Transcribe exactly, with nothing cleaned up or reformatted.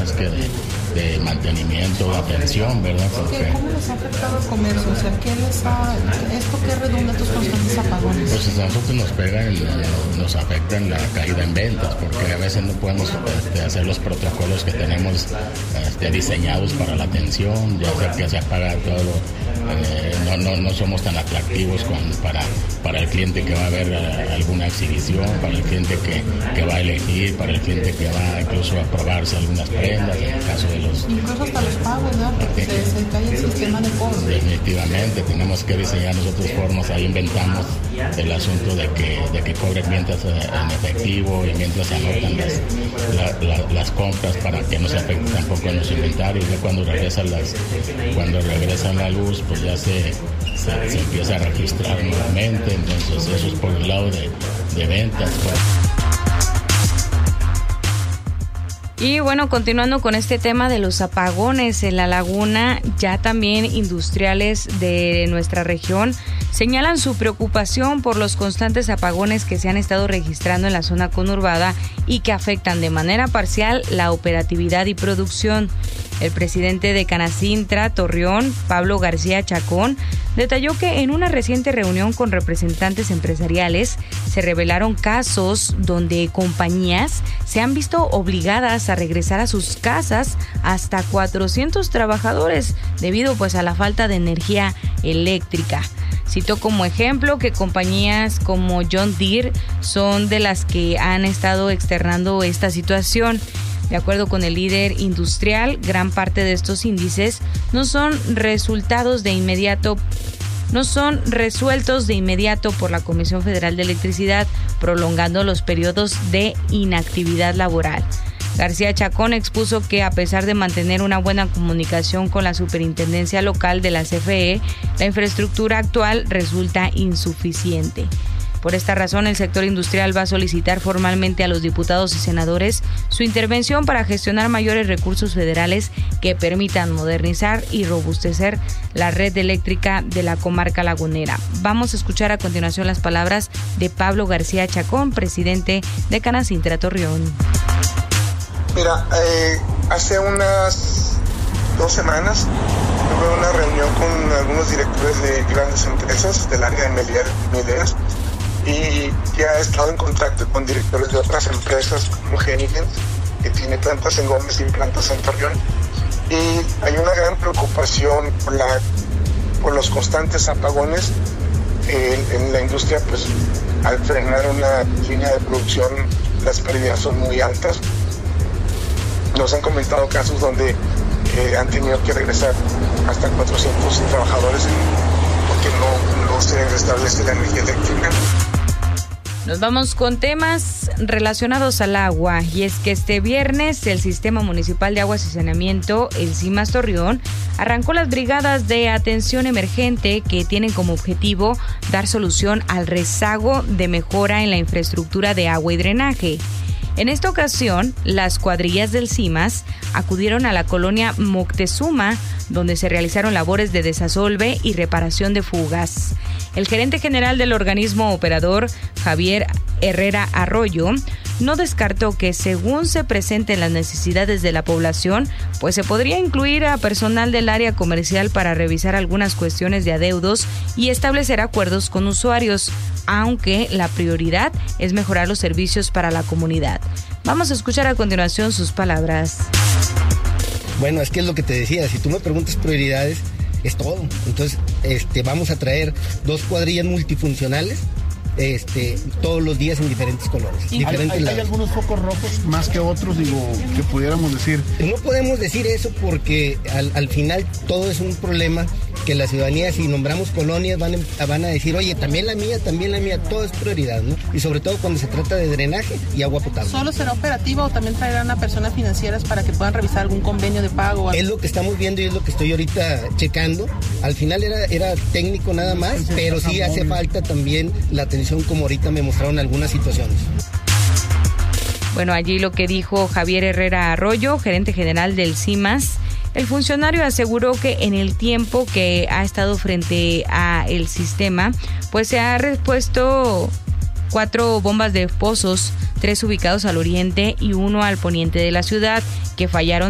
más que de, de mantenimiento, de atención, ¿verdad? Porque, ¿cómo les ha afectado el comercio? O sea, ¿qué les ha, ¿esto qué redunda estos constantes apagones? Pues a nosotros nos pega, en, nos afecta en la caída en ventas, porque a veces no podemos este, hacer los protocolos que tenemos este, diseñados para la atención, ya sea que se apaga todo, eh, no, no, no somos tan atractivos con, para, para el cliente que va a ver a, alguna exhibición, para el cliente que, que va a elegir, para el cliente que va incluso a probarse algunas prendas, en el caso de los... Incluso hasta los pagos, ¿no? Porque se, se cae el sistema de cobro. Definitivamente, tenemos que diseñar nosotros formas, ahí inventamos el asunto de que, de que cobren mientras en efectivo y mientras se anotan las, la, la, las compras para que no se afecte tampoco en los inventarios. Ya cuando regresan las, cuando regresan la luz, pues ya se, se, se empieza a registrar nuevamente, entonces eso es por el lado de, de ventas. Pues. Y bueno, continuando con este tema de los apagones en la laguna, ya también industriales de nuestra región señalan su preocupación por los constantes apagones que se han estado registrando en la zona conurbada y que afectan de manera parcial la operatividad y producción. El presidente de Canacintra, Torreón, Pablo García Chacón, detalló que en una reciente reunión con representantes empresariales se revelaron casos donde compañías se han visto obligadas a regresar a sus casas hasta cuatrocientos trabajadores debido pues a la falta de energía eléctrica. Citó como ejemplo que compañías como John Deere son de las que han estado externando esta situación. De acuerdo con el líder industrial, gran parte de estos índices no son resultados de inmediato, no son resueltos de inmediato por la Comisión Federal de Electricidad, prolongando los periodos de inactividad laboral. García Chacón expuso que a pesar de mantener una buena comunicación con la superintendencia local de la C F E, la infraestructura actual resulta insuficiente. Por esta razón, el sector industrial va a solicitar formalmente a los diputados y senadores su intervención para gestionar mayores recursos federales que permitan modernizar y robustecer la red eléctrica de la comarca lagunera. Vamos a escuchar a continuación las palabras de Pablo García Chacón, presidente de Canacintra Torreón. Mira, eh, hace unas dos semanas tuve una reunión con algunos directores de grandes empresas del área de Meleas y ya he estado en contacto con directores de otras empresas como Genigen, que tiene plantas en Gómez y plantas en Torreón, y hay una gran preocupación por, la, por los constantes apagones en, en la industria. Pues al frenar una línea de producción las pérdidas son muy altas. Nos han comentado casos donde eh, han tenido que regresar hasta cuatrocientos trabajadores porque no, no se restablece la energía eléctrica. Nos vamos con temas relacionados al agua, y es que este viernes el Sistema Municipal de Aguas y Saneamiento, el CIMAS Torreón, arrancó las brigadas de atención emergente que tienen como objetivo dar solución al rezago de mejora en la infraestructura de agua y drenaje. En esta ocasión, las cuadrillas del CIMAS acudieron a la colonia Moctezuma, donde se realizaron labores de desasolve y reparación de fugas. El gerente general del organismo operador, Javier Herrera Arroyo, no descartó que según se presenten las necesidades de la población, pues se podría incluir a personal del área comercial para revisar algunas cuestiones de adeudos y establecer acuerdos con usuarios, aunque la prioridad es mejorar los servicios para la comunidad. Vamos a escuchar a continuación sus palabras. Bueno, es que es lo que te decía, si tú me preguntas prioridades, es todo. Entonces, este, vamos a traer dos cuadrillas multifuncionales este, todos los días en diferentes colores. ¿Hay, diferentes hay, hay algunos focos rojos más que otros, digo, que pudiéramos decir? No podemos decir eso porque al, al final todo es un problema que la ciudadanía, si nombramos colonias, van, a, van a decir, oye, también la mía, también la mía, todo es prioridad, ¿no? Y sobre todo cuando se trata de drenaje y agua potable. ¿Solo será operativa o también traerán a personas financieras para que puedan revisar algún convenio de pago? Es lo que estamos viendo y es lo que estoy ahorita checando. Al final era, era técnico nada más, pero sí hace falta también la atención, como ahorita me mostraron algunas situaciones. Bueno, allí lo que dijo Javier Herrera Arroyo, gerente general del CIMAS. El funcionario aseguró que en el tiempo que ha estado frente a el sistema, pues se ha repuesto cuatro bombas de pozos, tres ubicados al oriente y uno al poniente de la ciudad, que fallaron